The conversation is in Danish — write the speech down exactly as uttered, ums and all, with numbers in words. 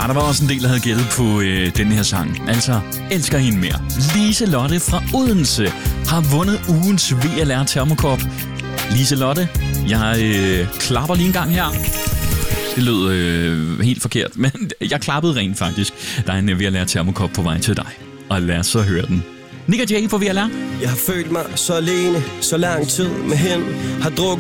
der var også en del, der havde gættet på øh, den her sang. Altså, elsker hende mere. Lise-Lotte fra Odense har vundet ugens V L R Termokop. Lise-Lotte, jeg øh, klapper lige en gang her. Det lød øh, helt forkert, men jeg klappede rent faktisk. Der er en V L R Termokop på vej til dig. Og lad os så høre den. Nick og Jay på V L R. Jeg har følt mig så alene, så lang tid med hende. Har drukket